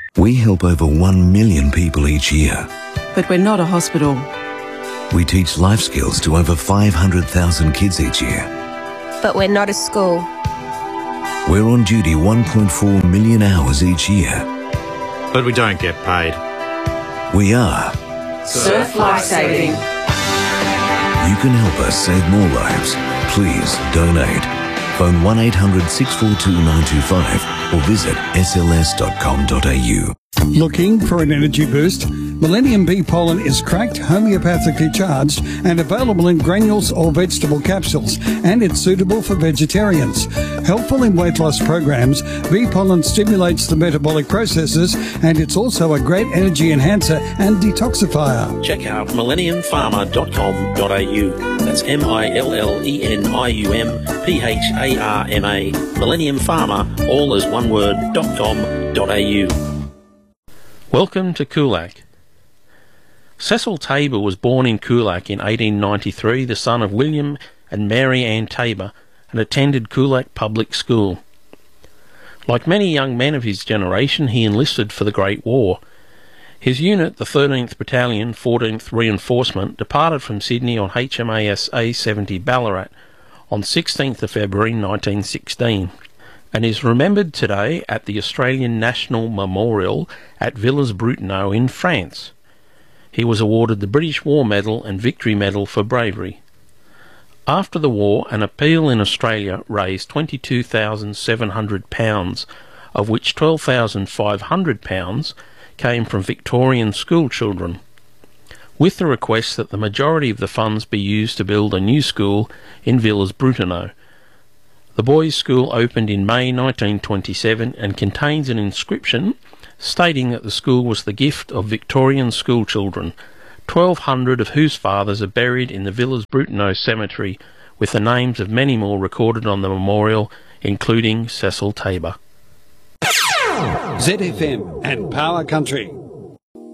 We help over 1 million people each year. But we're not a hospital. We teach life skills to over 500,000 kids each year. But we're not a school. We're on duty 1.4 million hours each year. But we don't get paid. We are Surf Life Saving. You can help us save more lives. Please donate. Phone 1800 642 925 or visit sls.com.au. Looking for an energy boost? Millennium Bee Pollen is cracked, homeopathically charged and available in granules or vegetable capsules, and it's suitable for vegetarians. Helpful in weight loss programs, bee pollen stimulates the metabolic processes, and it's also a great energy enhancer and detoxifier. Check out millenniumpharma.com.au. That's MILLENIUMPHARMA. Millennium Pharma, all as one word, .com.au. Welcome to Coolac. Cecil Tabor was born in Coolac in 1893, the son of William and Mary Ann Tabor, and attended Coolac Public School. Like many young men of his generation, he enlisted for the Great War. His unit, the 13th Battalion, 14th Reinforcement, departed from Sydney on HMAS A-70 Ballarat on 16th of February 1916. And is remembered today at the Australian National Memorial at Villers-Bretonneux in France. He was awarded the British War Medal and Victory Medal for bravery. After the war, an appeal in Australia raised £22,700, of which £12,500 came from Victorian school children, with the request that the majority of the funds be used to build a new school in Villers-Bretonneux. The boys' school opened in May 1927 and contains an inscription stating that the school was the gift of Victorian school children, 1,200 of whose fathers are buried in the Villers-Bretonneux Cemetery, with the names of many more recorded on the memorial, including Cecil Tabor. ZFM and Power Country.